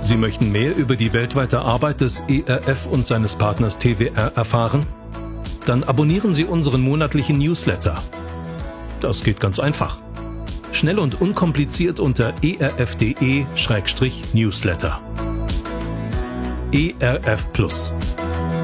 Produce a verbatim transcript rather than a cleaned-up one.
Sie möchten mehr über die weltweite Arbeit des E R F und seines Partners T W R erfahren? Dann abonnieren Sie unseren monatlichen Newsletter. Das geht ganz einfach. Schnell und unkompliziert unter erf.de Schrägstrich Newsletter. E R F Plus.